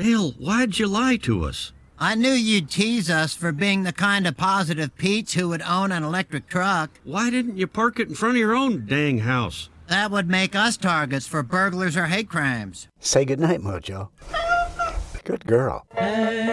Nell, why'd you lie to us? I knew you'd tease us for being the kind of positive Pete's who would own an electric truck. Why didn't you park it in front of your own dang house? That would make us targets for burglars or hate crimes. Say goodnight, Mojo. Good girl.